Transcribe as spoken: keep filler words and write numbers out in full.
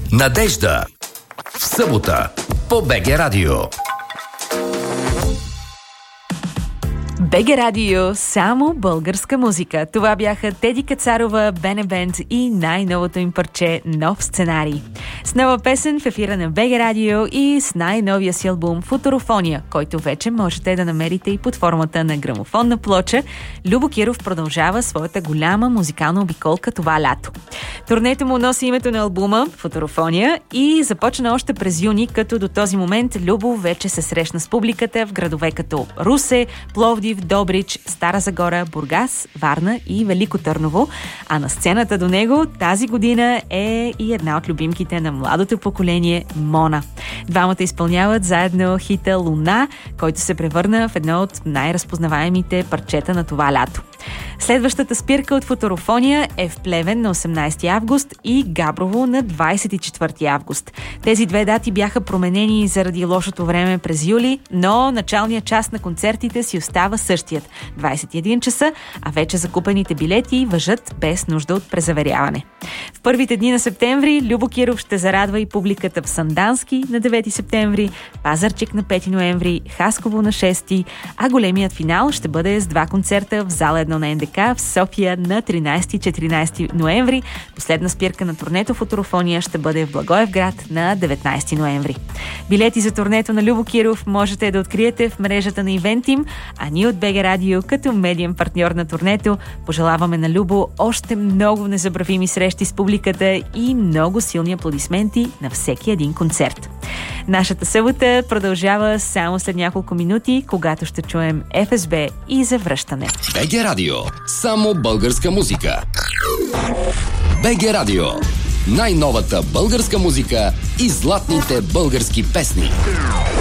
Надежда. В събота по БГ Радио. БГ Радио, само българска музика. Това бяха Теди Кацарова, Бене Бенд и най-новото им парче «Нов сценарий». С нова песен в ефира на БГ Радио и с най-новия си албум «Футурофония», който вече можете да намерите и под формата на грамофонна плоча, Любо Киров продължава своята голяма музикална обиколка това лято. Турнето му носи името на албума «Футурофония» и започна още през юни, като до този момент Любо вече се срещна с публиката в градове като Русе, Пловдив, Добрич, Стара Загора, Бургас, Варна и Велико Търново, а на сцената до него тази година е и една от любимките на младото поколение – Мона. Двамата изпълняват заедно хита «Луна», който се превърна в едно от най-разпознаваемите парчета на това лято. Следващата спирка от Футурофония е в Плевен на осемнайсети август и Габрово на двайсет и четвърти август. Тези две дати бяха променени заради лошото време през юли, но началният час на концертите си остава същият – двайсет и един часа, а вече закупените билети важат без нужда от презаверяване. В първите дни на септември Любо Киров ще зарадва и публиката в Сандански на девети септември, Пазарчик на пети ноември, Хасково на шести, а големият финал ще бъде с два концерта в зала едно на ен де ка в София на тринайсети и четиринайсети ноември. Последна спирка на турнето Футурофония ще бъде в Благоевград на деветнайсети ноември. Билети за турнето на Любо Киров можете да откриете в мрежата на Ивентим, а ние от БГ Радио като медиен партньор на турнето пожелаваме на Любо още много незабравими срещи с публиката и много силни аплодисменти на всеки един концерт. Нашата събота продължава само след няколко минути, когато ще чуем Еф Ес Би и завръщане. БГ Радио. Само българска музика. БГ Радио. Най-новата българска музика и златните български песни.